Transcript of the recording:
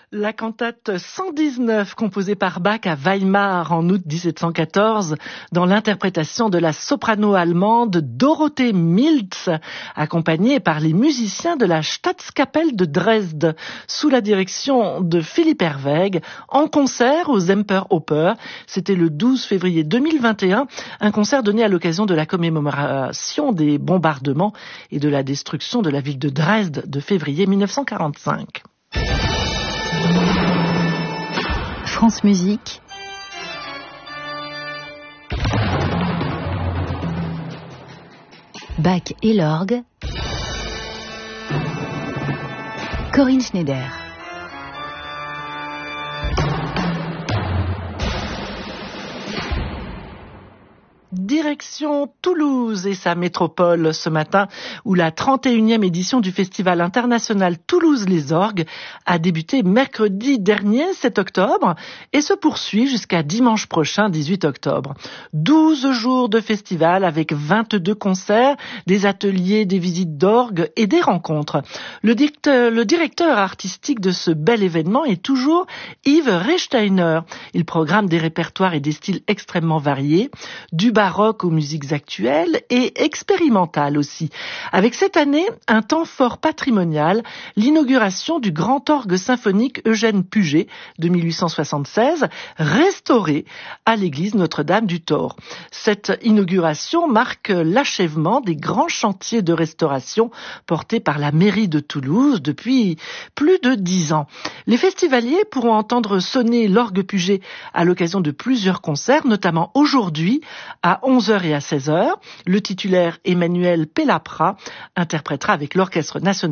La cantate 119, composée par Bach à Weimar en août 1714, dans l'interprétation de la soprano allemande Dorothee Milz, accompagnée par les musiciens de la Staatskapelle de Dresde, sous la direction de Philipp Herwegh, en concert au Semperoper. C'était le 12 février 2021, un concert donné à l'occasion de la commémoration des bombardements et de la destruction de la ville de Dresde de février 1945. France Musique. Bach et l'orgue. Corinne Schneider. Direction Toulouse et sa métropole ce matin, où la 31e édition du Festival international Toulouse-les Orgues a débuté mercredi dernier, 7 octobre, et se poursuit jusqu'à dimanche prochain, 18 octobre. 12 jours de festival avec 22 concerts, des ateliers, des visites d'orgue et des rencontres. Le directeur artistique de ce bel événement est toujours Yves Rechsteiner. Il programme des répertoires et des styles extrêmement variés, du baroque aux musiques actuelles et expérimentales aussi. Avec cette année, un temps fort patrimonial, l'inauguration du grand orgue symphonique Eugène Puget de 1876, restauré à l'église Notre-Dame du Thor. Cette inauguration marque l'achèvement des grands chantiers de restauration portés par la mairie de Toulouse depuis plus de 10 ans. Les festivaliers pourront entendre sonner l'orgue Puget à l'occasion de plusieurs concerts, notamment aujourd'hui à 11h et à 16h. Le titulaire Emmanuel Pellapra interprétera avec l'Orchestre national